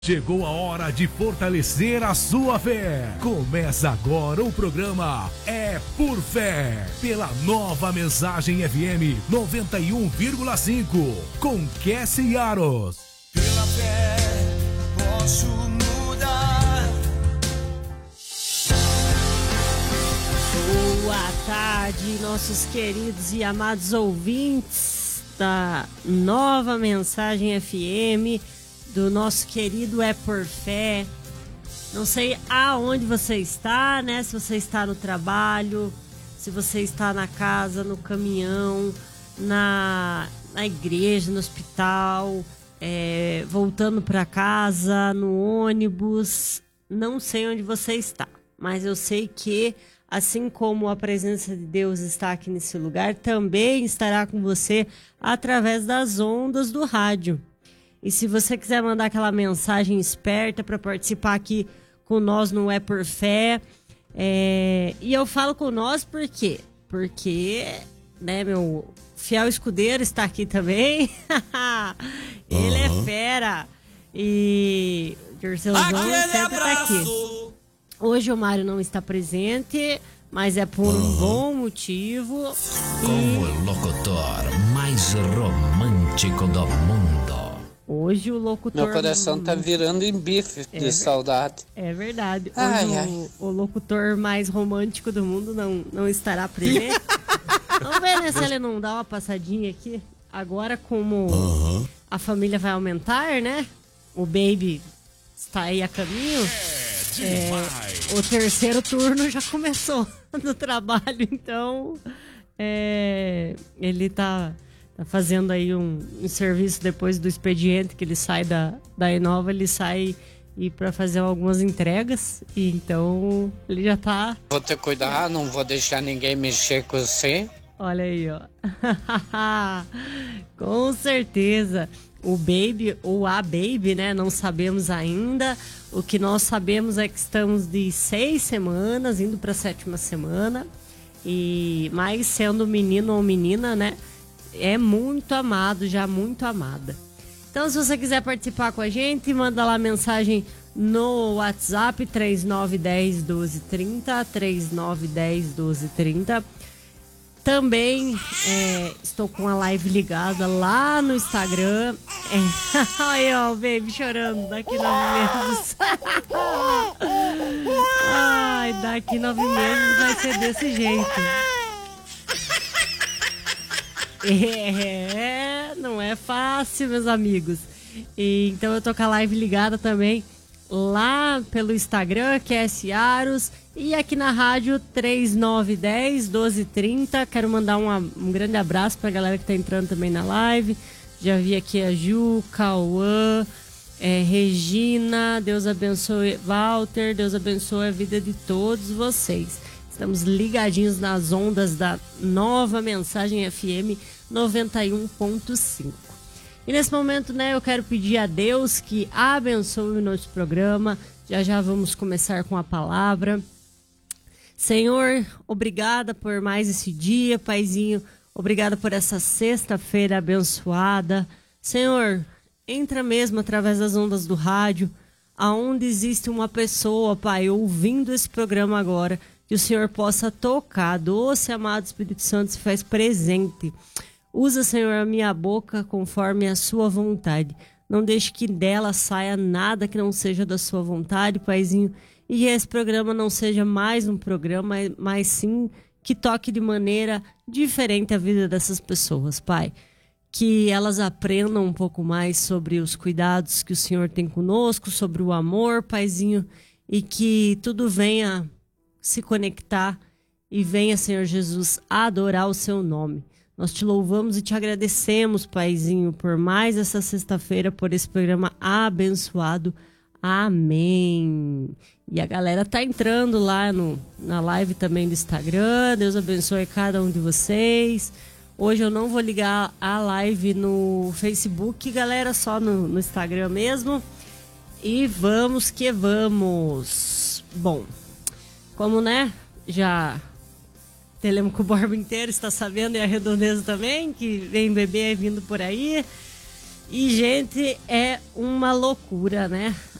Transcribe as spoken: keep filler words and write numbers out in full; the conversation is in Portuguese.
Chegou a hora de fortalecer a sua fé. Começa agora o programa É Por Fé, pela Nova Mensagem F M noventa e um vírgula cinco, com Cassie Aros. Pela fé posso mudar. Boa tarde, nossos queridos e amados ouvintes da Nova Mensagem F M, do nosso querido É Por Fé. Não sei aonde você está, né? Se você está no trabalho, se você está na casa, no caminhão, na, na igreja, no hospital, é, voltando para casa, no ônibus. Não sei onde você está, mas eu sei que, assim como a presença de Deus está aqui nesse lugar, também estará com você através das ondas do rádio. E se você quiser mandar aquela mensagem esperta para participar aqui com nós no É Por Fé, é... e eu falo com nós por quê? Porque, né, meu fiel escudeiro está aqui também. Ele uhum. é fera. E o Dirceuzão sempre está aqui. Hoje o Mário não está presente, mas é por uhum. um bom motivo. Como e... o locutor mais romântico do mundo. Hoje o locutor... Meu coração tá virando em bife é de ver... saudade. É verdade. Hoje ai, o, ai. o locutor mais romântico do mundo não, não estará presente. Vamos ver, né, se ele não dá uma passadinha aqui. Agora, como uhum. a família vai aumentar, né? O baby está aí a caminho. É, é, o terceiro turno já começou no trabalho, então é, ele tá... Tá fazendo aí um, um serviço depois do expediente, que ele sai da, da Enova, ele sai e para fazer algumas entregas, e então ele já tá... Vou ter que cuidar, não vou deixar ninguém mexer com você. Olha aí, ó. Com certeza. O baby, ou a baby, né, não sabemos ainda. O que nós sabemos é que estamos de seis semanas, indo para a sétima semana, e mais sendo menino ou menina, né, é muito amado, já muito amada. Então, se você quiser participar com a gente, manda lá mensagem no WhatsApp três nove um zero, doze trinta, três nove um zero, doze trinta. Também é, estou com a live ligada lá no Instagram. É, olha ó, o baby chorando, daqui nove meses. Ai, daqui nove meses vai ser desse jeito. É, não é fácil, meus amigos. E, então eu tô com a live ligada também lá pelo Instagram, que é S Aros, e aqui na rádio três nove um zero, doze trinta. Quero mandar um, um grande abraço pra galera que tá entrando também na live. Já vi aqui a Ju, Cauã, é, Regina, Deus abençoe Walter, Deus abençoe a vida de todos vocês. Estamos ligadinhos nas ondas da Nova Mensagem F M noventa e um ponto cinco. E nesse momento, né, eu quero pedir a Deus que abençoe o nosso programa. Já já vamos começar com a palavra. Senhor, obrigada por mais esse dia, Paizinho. Obrigada por essa sexta-feira abençoada. Senhor, entra mesmo através das ondas do rádio, aonde existe uma pessoa, Pai, ouvindo esse programa agora, que o Senhor possa tocar. Doce, amado Espírito Santo, se faz presente. Usa, Senhor, a minha boca conforme a sua vontade. Não deixe que dela saia nada que não seja da sua vontade, Paizinho. E esse programa não seja mais um programa, mas sim que toque de maneira diferente a vida dessas pessoas, Pai. Que elas aprendam um pouco mais sobre os cuidados que o Senhor tem conosco, sobre o amor, Paizinho. E que tudo venha se conectar e venha, Senhor Jesus, adorar o seu nome. Nós te louvamos e te agradecemos, Paizinho, por mais essa sexta-feira, por esse programa abençoado. Amém. E a galera tá entrando lá no, na live também do Instagram. Deus abençoe cada um de vocês. Hoje eu não vou ligar a live no Facebook, galera, só no, no Instagram mesmo. E vamos que vamos. Bom, como, né, já Telêmaco Borba inteiro está sabendo, e a Redondeza também, que vem bebê vindo por aí. E, gente, é uma loucura, né?